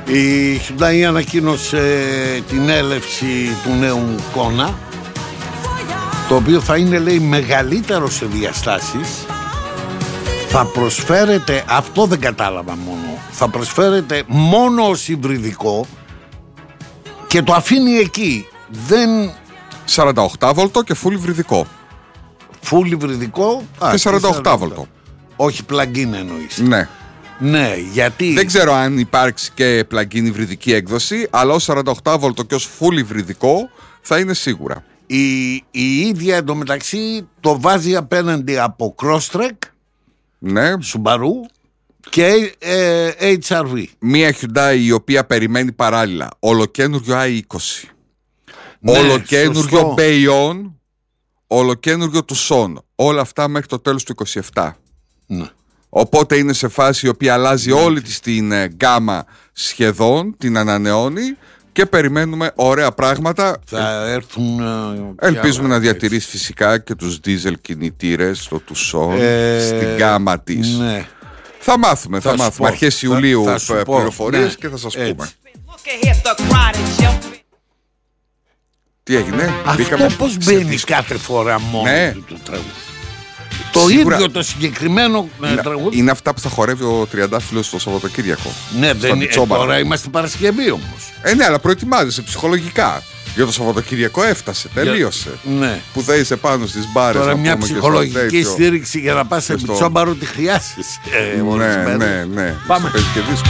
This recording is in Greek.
Η Hyundai ανακοίνωσε την έλευση του νέου Kona, το οποίο θα είναι, λέει, μεγαλύτερο σε διαστάσεις. Θα προσφέρεται, αυτό δεν κατάλαβα μόνο, θα προσφέρεται μόνο ως υβριδικό και το αφήνει εκεί. Δεν... 48 βολτο και full υβριδικό. Full υβριδικό και 48 βολτο. Όχι plug-in εννοείς. Ναι. Ναι, γιατί... Δεν ξέρω αν υπάρξει και plug-in υβριδική έκδοση, αλλά ως 48 βολτο και ως full υβριδικό θα είναι σίγουρα. Η ίδια εντωμεταξύ το βάζει απέναντι από Crosstrek, ναι, Subaru και HR-V. Μία Hyundai η οποία περιμένει παράλληλα ολοκένουργιο i20, ναι, ολοκένουργιο Bayon, ολοκένουργιο Tucson. Όλα αυτά μέχρι το τέλος του 27. Ναι. Οπότε είναι σε φάση η οποία αλλάζει όλη της την γκάμα σχεδόν, την ανανεώνει και περιμένουμε ωραία πράγματα. Θα έρθουν... Ελπίζουμε να διατηρήσει φυσικά και τους diesel κινητήρες, το Tucson, στην γκάμα της. Ναι. Θα μάθουμε, αρχές Ιουλίου πληροφορίες, ναι, και θα σας πούμε. Τι έγινε? Αυτό πώς μπαίνει κάθε φορά μόνο, ναι, του τραγούδι. Το σίγουρα, ίδιο το συγκεκριμένο τραγούδι. Είναι αυτά που θα χορεύει ο Τριαντάφυλλος το Σαββατοκύριακο. Ναι, τώρα είμαστε Παρασκευή όμως. Ναι, αλλά προετοιμάζεσαι ψυχολογικά. Για το Σαββατοκύριακο έφτασε, τελείωσε. Ναι. Που θα είσαι πάνω στις μπάρες. Τώρα μια ψυχολογική στήριξη για να πας σε Πιτσόμπαρο τη χρειάζεσαι. Ναι. Πάμε.